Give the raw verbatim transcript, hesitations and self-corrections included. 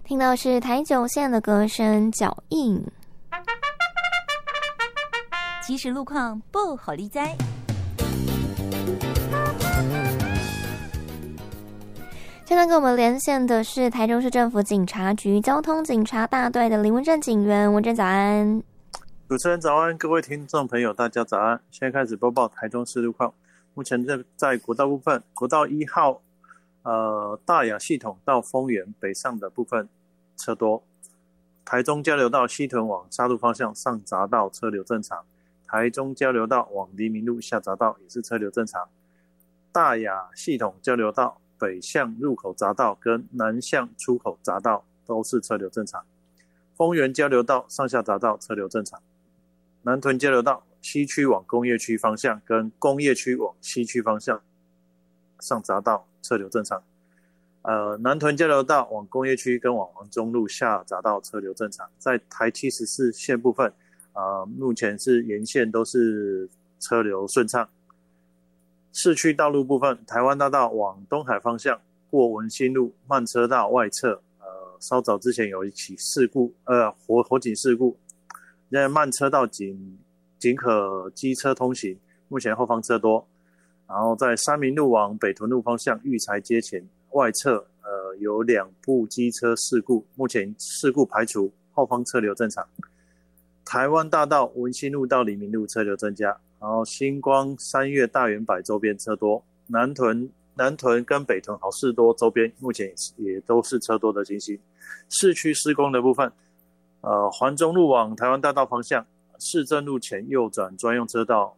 听到是台九线的歌声脚印。 即时路况不好利哉。 现在跟我们连线的是台中市政府警察局交通警察大队的林文正警员，文正早安。 主持人早安，各位听众朋友大家早安。现在开始播报台中市路况。目前在在国道部分，国道一号呃大雅系统到丰原北上的部分车多，台中交流道西屯往沙鹿方向上匝道车流正常，台中交流道往黎明路下匝道也是车流正常，大雅系统交流道北向入口匝道跟南向出口匝道都是车流正常，丰原交流道上下匝道车流正常，南屯交流道西区往工业区方向跟工业区往西区方向上匝道车流正常，呃，南屯交流道往工业区跟往黄中路下匝道车流正常。在台七十四线部分，呃，目前是沿线都是车流顺畅。市区道路部分，台湾大道往东海方向过文心路慢车道外侧，呃，稍早之前有一起事故，呃，火火警事故，现在慢车道仅仅可机车通行，目前后方车多。然后在三民路往北屯路方向育才街前外侧，呃，有两部机车事故，目前事故排除，后方车流正常。台湾大道文心路到黎明路车流增加，然后星光三月大圆柏周边车多，南屯南屯跟北屯好事多周边目前也都是车多的情形。市区施工的部分，呃，环中路往台湾大道方向，市政路前右转专用车道